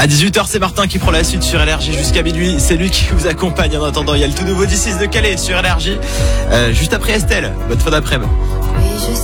À 18h, c'est Martin qui prend la suite sur LRJ jusqu'à minuit. C'est lui qui vous accompagne en attendant. Il y a le tout nouveau D6 de Calais sur LRJ. Juste après Estelle. Bonne fin d'après-midi.